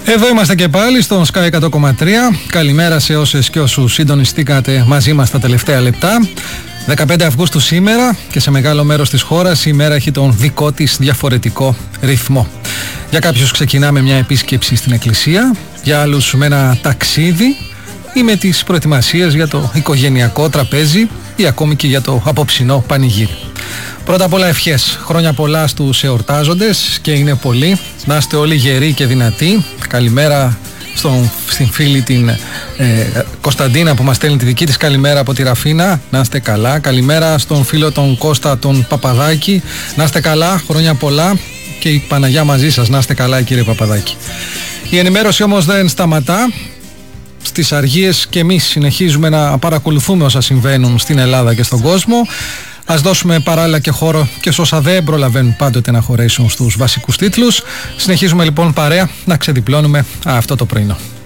Εδώ είμαστε και πάλι στο Sky 100,3. Καλημέρα σε όσες και όσους συντονιστήκατε μαζί μας τα τελευταία λεπτά. 15 Αυγούστου σήμερα και σε μεγάλο μέρος της χώρας η μέρα έχει τον δικό της διαφορετικό ρυθμό. Για κάποιους ξεκινά με μια επίσκεψη στην εκκλησία, για άλλους με ένα ταξίδι ή με τις προετοιμασίες για το οικογενειακό τραπέζι ή ακόμη και για το απόψινό πανηγύρι. Πρώτα απ' όλα ευχές, χρόνια πολλά στους εορτάζοντες και είναι πολλοί. Να είστε όλοι γεροί και δυνατοί. Καλημέρα στην φίλη την Κωνσταντίνα που μας στέλνει τη δική της καλημέρα από τη Ραφίνα. Να είστε καλά. Καλημέρα στον φίλο τον Κώστα τον Παπαδάκη. Να είστε καλά, χρόνια πολλά και η Παναγιά μαζί σας. Να είστε καλά κύριε Παπαδάκη. Η ενημέρωση όμως δεν σταματά. Στις αργίες και εμείς συνεχίζουμε να παρακολουθούμε όσα συμβαίνουν στην Ελλάδα και στον κόσμο. Ας δώσουμε παράλληλα και χώρο και σε όσα δεν προλαβαίνουν πάντοτε να χωρέσουν στους βασικούς τίτλους. Συνεχίζουμε λοιπόν παρέα να ξεδιπλώνουμε αυτό το πρωινό.